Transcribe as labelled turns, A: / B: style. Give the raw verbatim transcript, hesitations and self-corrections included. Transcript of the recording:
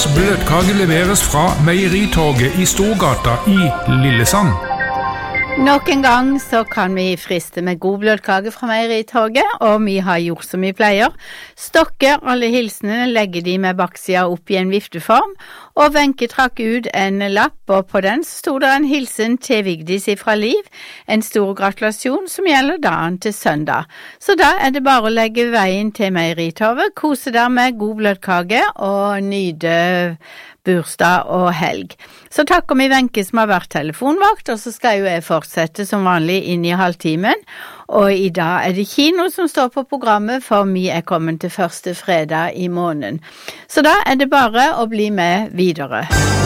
A: Ukas bløtkake leveres fra Meieritorget i Storgata i Lillesand.
B: Nok en gang så kan vi friste med god bløtkake fra Meieritorget, og vi har gjort som vi pleier. Stokke alle hilsenene, legge de med baksida opp i en vifteform, og Wenche trakk ut en lapp, og på den stod det en hilsen til Vigdis fra Liv, en stor gratulasjon som gjelder dagen til søndag. Så da er det bare å legge veien til Meieritorget, kose der med god bløtkake og nyte bursdag og helg. Så takker vi Wenche som har vært telefonvakt, og så skal jo jeg fortsette som vanlig inn i halvtimen. Og i dag er det kino som står på programmet, for vi er kommet til første fredag i måneden. Så da er det bare å bli med videre.